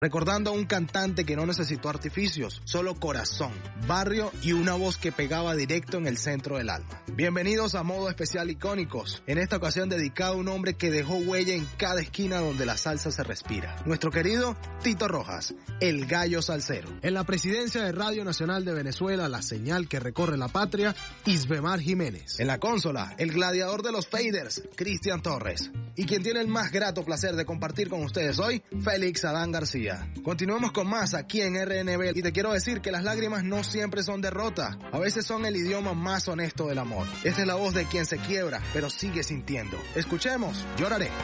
recordando a un cantante que no necesitó artificios, solo corazón, barrio y una voz que pegaba directo en el centro del alma. Bienvenidos a Modo Especial Icónicos, en esta ocasión dedicado a un hombre que dejó huella en cada esquina donde la salsa se respira. Nuestro querido Tito Rojas, el gallo salsero. En la presidencia de Radio Nacional de Venezuela, la señal que recorre la patria, Isbemar Jiménez. En la consola, el gladiador de los faders, Cristian Torres. Y quien tiene el más grato placer de compartir con ustedes hoy, Félix Adán García. Continuemos con más aquí en RNB y te quiero decir que las lágrimas no siempre son derrota, a veces son el idioma más honesto del amor. Esta es la voz de quien se quiebra, pero sigue sintiendo. Escuchemos, Lloraré.